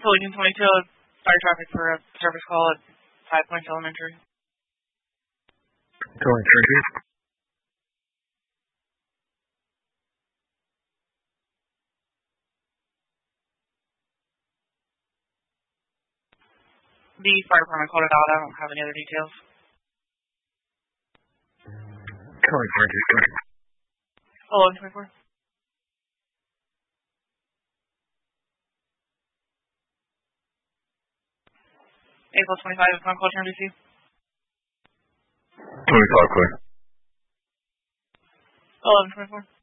Lincoln 22, fire traffic for a service call at 5 Points Elementary. Going through. The fire department called it out. I don't have any other details. Going through. Oh, 24. April 25 is phone call to NBC. 25 clear. 1124.